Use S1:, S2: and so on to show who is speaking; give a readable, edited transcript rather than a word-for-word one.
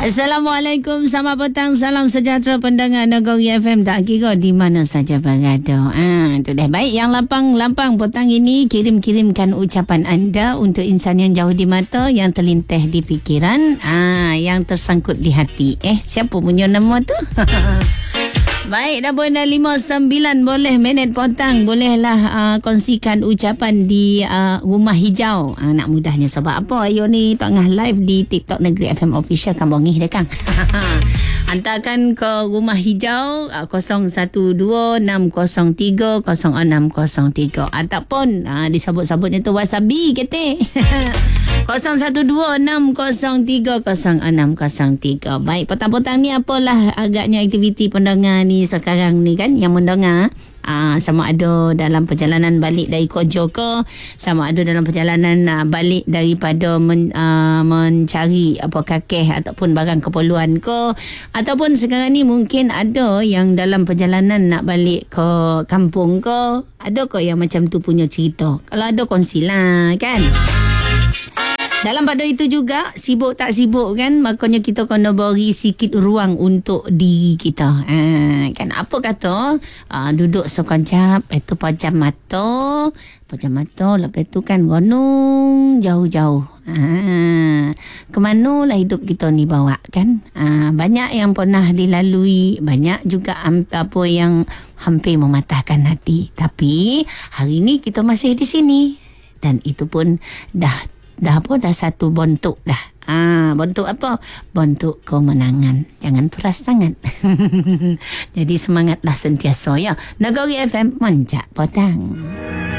S1: Assalamualaikum, selamat petang, salam sejahtera pendengar Nagori FM tak kira di mana saja berada. Itu dah baik. Yang lampang petang ini kirimkan ucapan anda untuk insan yang jauh di mata, yang terlintah di fikiran, yang tersangkut di hati. Siapa punya nama tu? Baik, dah boleh 59 boleh minit potang. Bolehlah kongsikan ucapan di Rumah Hijau. Nak mudahnya sebab apa? Ayo ni tengah live di TikTok Negeri FM Official. Kan bongih dah Kang. Hantarkan ke Rumah Hijau 012-603-0603 ataupun disebut-sebutnya tu wasabi kete. 012-603-0603. Baik, petang-petang ni apalah agaknya aktiviti pendengar ni sekarang ni kan, yang mendengar sama ada dalam perjalanan balik dari kerja ke, sama ada dalam perjalanan balik daripada mencari apa kakeh ataupun barang keperluan ke, ataupun sekarang ni mungkin ada yang dalam perjalanan nak balik ke kampung ke. Ada ke yang macam tu punya cerita? Kalau ada kongsilah kan. Dalam pada itu juga, sibuk tak sibuk kan, makanya kita kena beri sikit ruang untuk diri kita. Kan apa kata, duduk sekejap, lepas tu pejam mata, lepas tu kan gunung jauh-jauh. Kemanalah hidup kita ni bawa kan. Banyak yang pernah dilalui, banyak juga apa yang hampir mematahkan hati. Tapi hari ni kita masih di sini. Dan itu pun dah satu bentuk dah. Bentuk apa? Bentuk kemenangan. Jangan peras sangat. Jadi semangatlah sentiasa ya. Nagori FM Moncak Potang.